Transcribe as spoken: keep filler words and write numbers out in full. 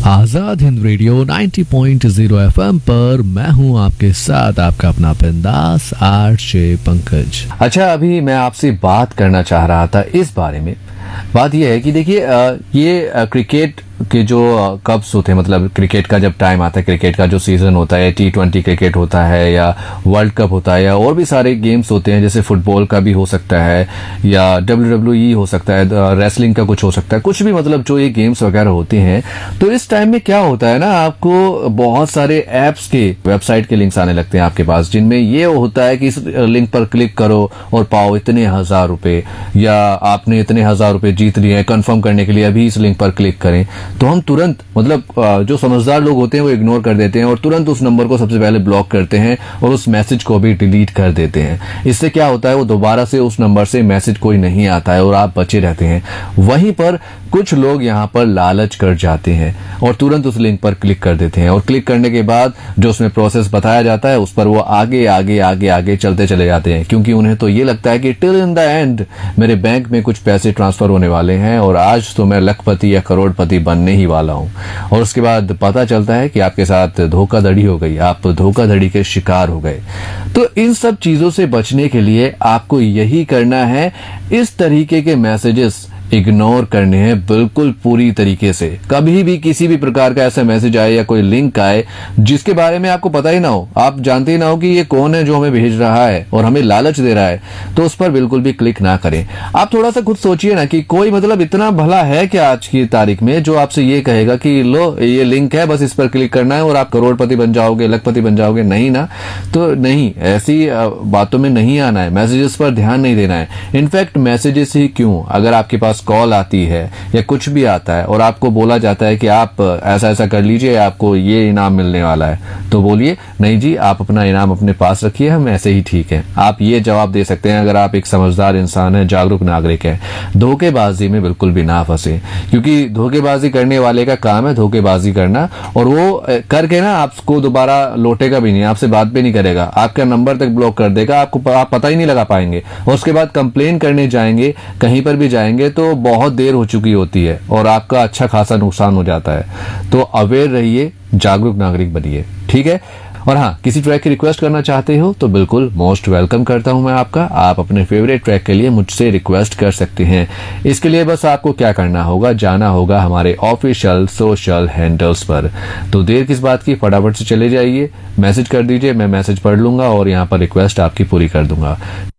Azad Hind radio नब्बे point zero FM पर मैं हूं आपके साथ आपका अपना बिंदास आरजे पंकज। अच्छा, अभी मैं आपसे बात करना चाह रहा था इस बारे में। बात यह है कि देखिए, ये क्रिकेट के जो कप्स होते हैं, मतलब क्रिकेट का जब टाइम आता है, क्रिकेट का जो सीजन होता है, टी ट्वेंटी क्रिकेट होता है या वर्ल्ड कप होता है या और भी सारे गेम्स होते हैं, जैसे फुटबॉल का भी हो सकता है या डब्ल्यू डब्ल्यू ई हो सकता है, रेसलिंग का कुछ हो सकता है, कुछ भी, मतलब जो ये गेम्स वगैरह होते हैं। तो इस टाइम में क्या होता है ना, आपको बहुत सारे एप्स के, वेबसाइट के लिंक्स आने लगते हैं आपके पास, जिनमें ये होता है कि इस लिंक पर क्लिक करो और पाओ इतने हजार रुपए, या आपने इतने हजार रुपए जीत लिए हैं, कंफर्म करने के लिए अभी इस लिंक पर क्लिक करें। तो हम तुरंत, मतलब जो समझदार लोग होते हैं वो इग्नोर कर देते हैं और तुरंत उस नंबर को सबसे पहले ब्लॉक करते हैं और उस मैसेज को भी डिलीट कर देते हैं। इससे क्या होता है, वो दोबारा से उस नंबर से मैसेज कोई नहीं आता है और आप बचे रहते हैं। वहीं पर कुछ लोग यहां पर लालच कर जाते हैं और तुरंत उस लिंक पर क्लिक कर देते हैं और क्लिक करने के बाद जो उसमें प्रोसेस बताया जाता है उस पर वो आगे आगे आगे आगे चलते चले जाते हैं, क्योंकि उन्हें तो ये लगता है कि टिल इन द एंड मेरे बैंक में कुछ पैसे ट्रांसफर होने वाले हैं और आज तो मैं लखपति या करोड़पति बनने ही वाला हूं। और उसके बाद पता चलता है कि आपके साथ धोखाधड़ी हो गई, आप धोखाधड़ी के शिकार हो गए। तो इन सब चीजों से बचने के लिए आपको यही करना है, इस तरीके के मैसेजेस इग्नोर करने हैं बिल्कुल पूरी तरीके से। कभी भी किसी भी प्रकार का ऐसा मैसेज आए या कोई लिंक आए जिसके बारे में आपको पता ही ना हो, आप जानते ही ना हो कि ये कौन है जो हमें भेज रहा है और हमें लालच दे रहा है, तो उस पर बिल्कुल भी क्लिक ना करें। आप थोड़ा सा खुद सोचिए ना कि कोई, मतलब इतना भला है क्या आज की तारीख में जो आपसे ये कहेगा कि लो ये लिंक है, बस इस पर क्लिक करना है और आप करोड़पति बन जाओगे, लखपति बन जाओगे। नहीं ना, तो नहीं, ऐसी बातों में नहीं आना है, मैसेजेस पर ध्यान नहीं देना है। इनफैक्ट मैसेजेस ही क्यों, अगर आपके पास कॉल आती है या कुछ भी आता है और आपको बोला जाता है कि आप ऐसा ऐसा कर लीजिए, आपको ये इनाम मिलने वाला है, तो बोलिए नहीं जी, आप अपना इनाम अपने पास रखिए, हम ऐसे ही ठीक है। आप ये जवाब दे सकते हैं अगर आप एक समझदार इंसान है, जागरूक नागरिक है। धोखेबाजी में बिल्कुल भी ना फंसे, क्योंकि धोखेबाजी करने वाले का काम है धोखेबाजी करना, और वो करके ना आपको दोबारा लौटेगा भी नहीं, आपसे बात भी नहीं करेगा, आपका नंबर तक ब्लॉक कर देगा, आपको आप पता ही नहीं लगा पाएंगे। और उसके बाद कंप्लेन करने जाएंगे, कहीं पर भी जाएंगे तो बहुत देर हो चुकी होती है और आपका अच्छा खासा नुकसान हो जाता है। तो अवेयर रहिए, जागरूक नागरिक बनिए, ठीक है। और हाँ, किसी ट्रैक की रिक्वेस्ट करना चाहते हो तो बिल्कुल मोस्ट वेलकम करता हूं मैं आपका। आप अपने फेवरेट ट्रैक के लिए मुझसे रिक्वेस्ट कर सकते हैं। इसके लिए बस आपको क्या करना होगा, जाना होगा हमारे ऑफिशियल सोशल हैंडल्स पर। तो देर किस बात की, फटाफट से चले जाइए, मैसेज कर दीजिए, मैं मैसेज पढ़ लूंगा और यहाँ पर रिक्वेस्ट आपकी पूरी कर दूंगा।